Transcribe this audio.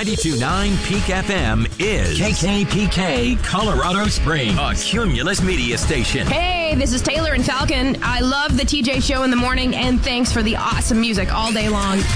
92.9 Peak FM is KKPK Colorado Springs, a Cumulus media station. Hey, this is Taylor and Falcon. I love the TJ Show in the morning, and thanks for the awesome music all day long.